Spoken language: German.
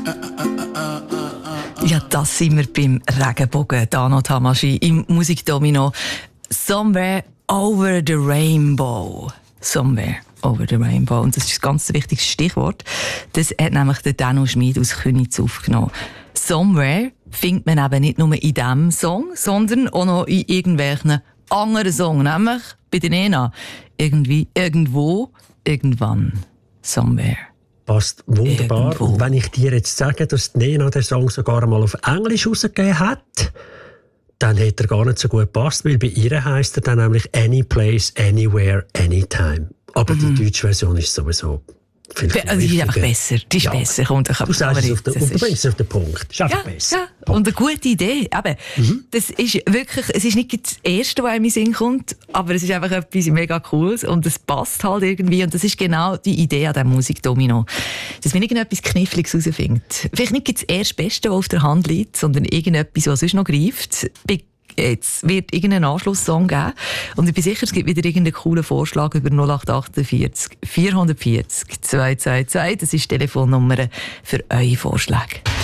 Ja, das sind wir beim Regenbogen. Dano Tamashii im Musikdomino. Somewhere over the rainbow. Somewhere over the rainbow. Und das ist ein ganz wichtiges Stichwort. Das hat nämlich der Danu Schmid aus Königs aufgenommen. Somewhere findet man eben nicht nur in diesem Song, sondern auch noch in irgendwelchen anderen Songs. Nämlich bei den Nena. Irgendwie, irgendwo, irgendwann. Somewhere. Passt wunderbar. Irgendwo. Und wenn ich dir jetzt sage, dass Nena den Song sogar einmal auf Englisch rausgegeben hat, dann hätte er gar nicht so gut gepasst, weil bei ihr heisst er dann nämlich Any Place, Anywhere, Anytime. Aber die deutsche Version ist sowieso viel Die ist einfach besser. Die ist besser. Kommt, du sagst es und du bringst es auf den Punkt. Ist einfach besser. Ja. Und eine gute Idee. Eben, das ist wirklich, es ist nicht das Erste, was in meinen Sinn kommt, aber es ist einfach etwas mega Cooles und es passt halt irgendwie. Und das ist genau die Idee an diesem Musikdomino. Dass man irgendetwas Kniffliges herausfindet. Vielleicht nicht das erste Beste, das auf der Hand liegt, sondern irgendetwas, was sonst noch greift. Jetzt wird irgendein Anschlusssong geben. Und ich bin sicher, es gibt wieder irgendeinen coolen Vorschlag über 0848 440 222. Das ist die Telefonnummer für eure Vorschläge.